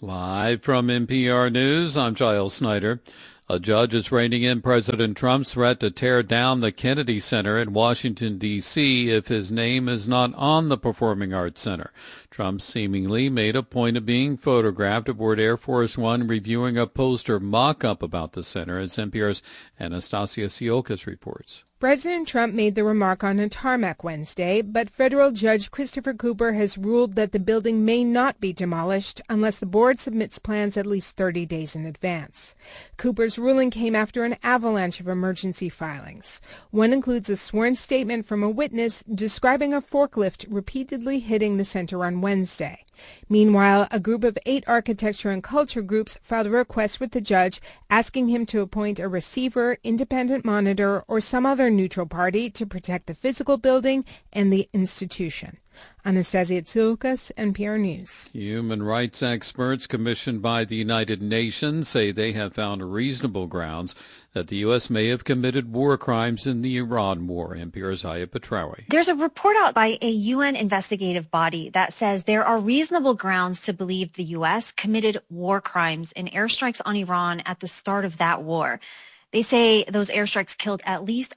Live from NPR News, I'm Giles Snyder. A judge is reining in President Trump's threat to tear down the Kennedy Center in Washington, D.C. if his name is not on the Performing Arts Center. Trump seemingly made a point of being photographed aboard Air Force One reviewing a poster mock-up about the center, as NPR's Anastasia Siokas reports. President Trump made the remark on a tarmac Wednesday, but federal judge Christopher Cooper has ruled that the building may not be demolished unless the board submits plans at least 30 days in advance. Cooper's ruling came after an avalanche of emergency filings. One includes a sworn statement from a witness describing a forklift repeatedly hitting the center on Wednesday. Meanwhile, a group of 8 architecture and culture groups filed a request with the judge asking him to appoint a receiver, independent monitor, or some other neutral party to protect the physical building and the institution. Anastasia Tsioukas, NPR News. Human rights experts commissioned by the United Nations say they have found reasonable grounds that the U.S. may have committed war crimes in the Iran war. NPR's Aya Petraoui. There's a report out by a UN investigative body that says there are reasonable grounds to believe the U.S. committed war crimes in airstrikes on Iran at the start of that war. They say those airstrikes killed at least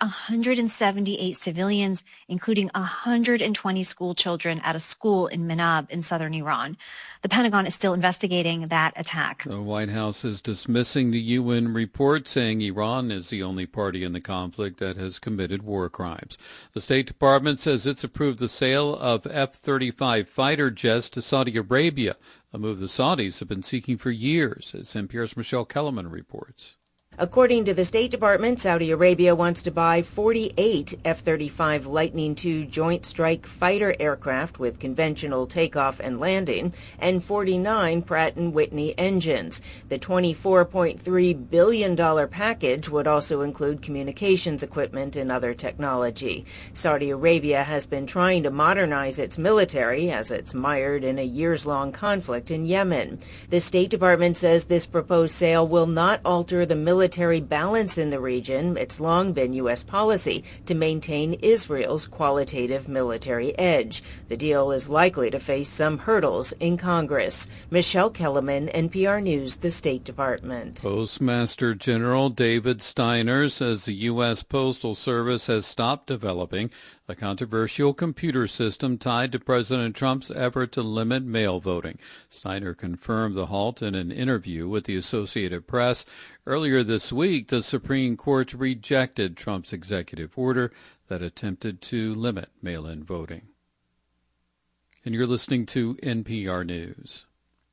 178 civilians, including 120 school children at a school in Manab in southern Iran. The Pentagon is still investigating that attack. The White House is dismissing the UN report, saying Iran is the only party in the conflict that has committed war crimes. The State Department says it's approved the sale of F-35 fighter jets to Saudi Arabia, a move the Saudis have been seeking for years, as NPR's Michelle Kellerman reports. According to the State Department, Saudi Arabia wants to buy 48 F-35 Lightning II Joint Strike Fighter aircraft with conventional takeoff and landing and 49 Pratt & Whitney engines. The $24.3 billion package would also include communications equipment and other technology. Saudi Arabia has been trying to modernize its military as it's mired in a years-long conflict in Yemen. The State Department says this proposed sale will not alter the military balance in the region. It's long been U.S. policy to maintain Israel's qualitative military edge. The deal is likely to face some hurdles in Congress. Michelle Kellerman, NPR News, the State Department. Postmaster General David Steiner says the U.S. Postal Service has stopped developing a controversial computer system tied to President Trump's effort to limit mail voting. Steiner confirmed the halt in an interview with the Associated Press. Earlier this week, the Supreme Court rejected Trump's executive order that attempted to limit mail-in voting. And you're listening to NPR News.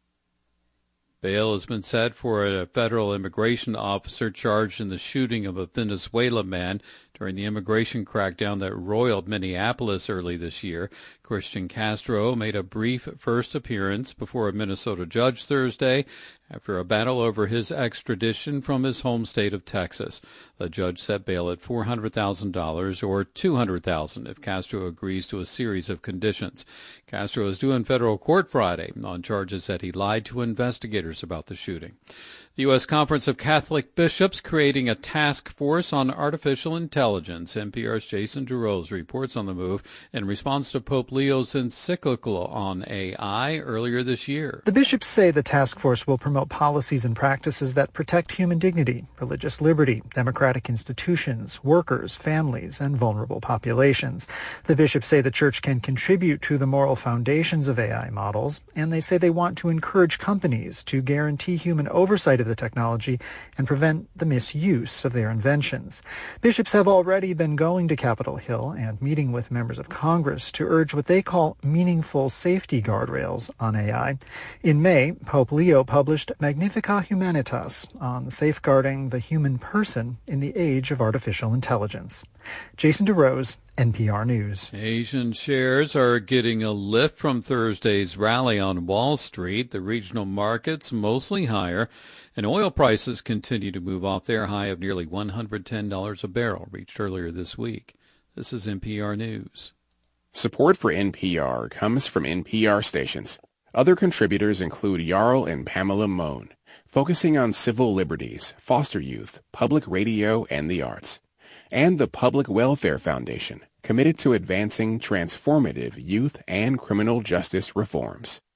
Bail has been set for a federal immigration officer charged in the shooting of a Venezuelan man during the immigration crackdown that roiled Minneapolis early this year. Christian Castro made a brief first appearance before a Minnesota judge Thursday after a battle over his extradition from his home state of Texas. The judge set bail at $400,000 or $200,000 if Castro agrees to a series of conditions. Castro is due in federal court Friday on charges that he lied to investigators about the shooting. The U.S. Conference of Catholic Bishops creating a task force on artificial intelligence. NPR's Jason DeRose reports on the move in response to Pope Leo's encyclical on AI earlier this year. The bishops say the task force will promote policies and practices that protect human dignity, religious liberty, democratic institutions, workers, families, and vulnerable populations. The bishops say the church can contribute to the moral foundations of AI models, and they say they want to encourage companies to guarantee human oversight of the technology and prevent the misuse of their inventions. Bishops have already been going to Capitol Hill and meeting with members of Congress to urge what they call meaningful safety guardrails on AI. In May, Pope Leo published Magnificat Humanitas on safeguarding the human person in the age of artificial intelligence. Jason DeRose, NPR News. Asian shares are getting a lift from Thursday's rally on Wall Street. The regional markets mostly higher, and oil prices continue to move off their high of nearly $110 a barrel, reached earlier this week. This is NPR News. Support for NPR comes from NPR stations. Other contributors include Jarl and Pamela Mohn, focusing on civil liberties, foster youth, public radio, and the arts. And the Public Welfare Foundation, committed to advancing transformative youth and criminal justice reforms.